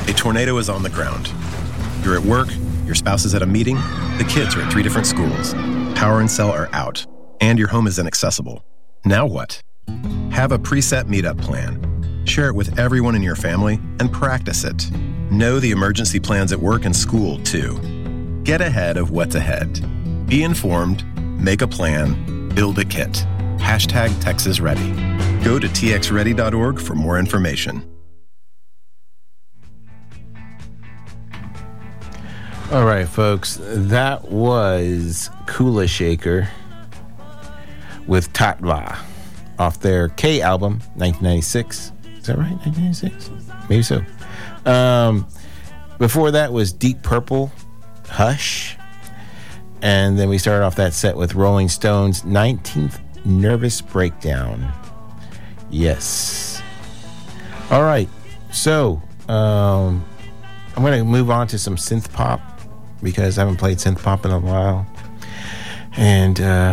A tornado is on the ground. You're at work, your spouse is at a meeting, the kids are at 3 different schools. Power and cell are out, and your home is inaccessible. Now what? Have a preset meetup plan. Share it with everyone in your family and practice it. Know the emergency plans at work and school, too. Get ahead of what's ahead. Be informed, make a plan, build a kit. #TexasReady. Go to txready.org for more information. All right, folks, that was Kula Shaker with Tatva off their K album, 1996. Is that right, 1996? Maybe so. Before that was Deep Purple, Hush. And then we started off that set with Rolling Stones' 19th Nervous Breakdown. Yes. All right, so I'm going to move on to some synth pop, because I haven't played synth pop in a while, and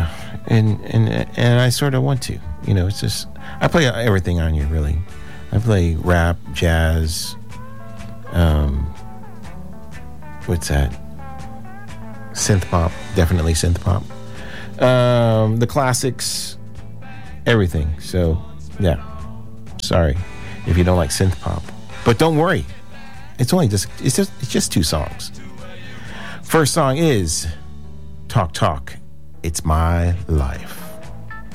I sort of want to. You know, it's just I play everything on you, really. I play rap, jazz. What's that? Synth pop, definitely synth pop. The classics, everything. So, yeah. Sorry if you don't like synth pop, but don't worry. It's just 2 songs. First song is Talk Talk, It's My Life.